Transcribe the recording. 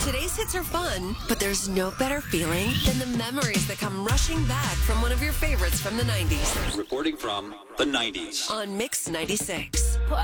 Today's hits are fun, but there's no better feeling than the memories that come rushing back from one of your favorites from the 90s. Reporting from the 90s. On Mix 96. Why